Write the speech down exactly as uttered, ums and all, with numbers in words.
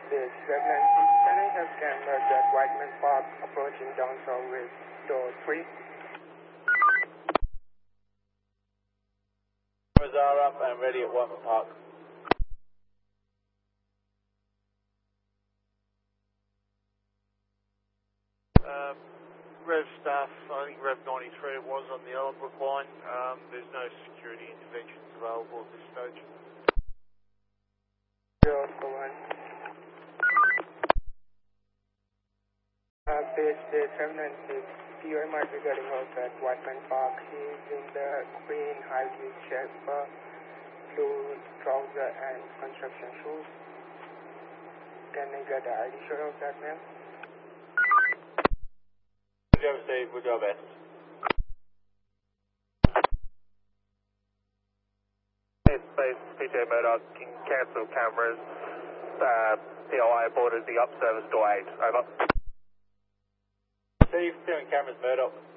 This Reverend, can I have cameras at Whiteman Park approaching down south with door three? Cameras are up and ready at Whiteman Park. Um, Rev staff, I think Rev ninety-three it was on the Ellenbrook line. Um, there's no security interventions available at this stage. Zero for one. Uh, base base Reverend six, P O M I regarding out at Whiteman Park. He is in the green high-vis shirt, blue trouser and construction shoes. Can I get the I D shot of that man? Good job, Steve. We'll do our best. Space, P J Murdoch, can cancel cameras. Uh, P O I boarded the up service door eight. Over. Steve, clearing cameras, Murdoch.